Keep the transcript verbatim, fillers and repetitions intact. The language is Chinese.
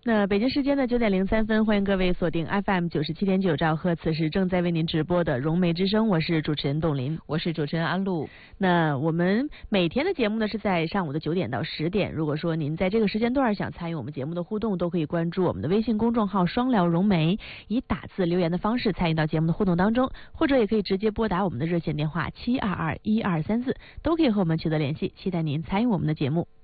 那北京时间的九点零三分，欢迎各位锁定 F M 九十七点九兆赫，此时正在为您直播的融媒之声，我是主持人董林， 我是主持人安露。 那我们每天的节目呢是在上午的九点到十点，如果说您在这个时间段想参与我们节目的互动，都可以关注我们的微信公众号双聊融媒，以打字留言的方式参与到节目的互动当中，或者也可以直接拨打我们的热线电话七二二一二三四，都可以和我们取得联系，期待您参与我们的节目。